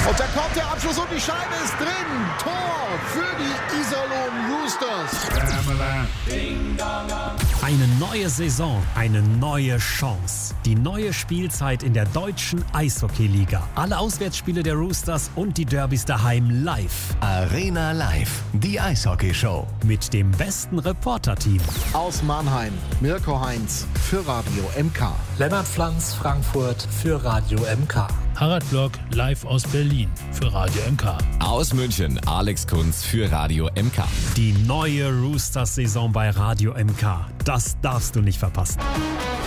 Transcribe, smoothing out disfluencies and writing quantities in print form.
Und da kommt der Abschluss und die Scheibe ist drin. Tor für die Iserlohn Roosters. Eine neue Saison, eine neue Chance. Die neue Spielzeit in der deutschen Eishockeyliga. Alle Auswärtsspiele der Roosters und die Derbys daheim live. Arena Live, die Eishockeyshow. Mit dem besten Reporter-Team. Aus Mannheim, Mirko Heinz für Radio MK. Lennart Pflanz, Frankfurt für Radio MK. Harald Block live aus Berlin für Radio MK. Aus München, Alex Kunz für Radio MK. Die neue Roosters-Saison bei Radio MK. Das darfst du nicht verpassen.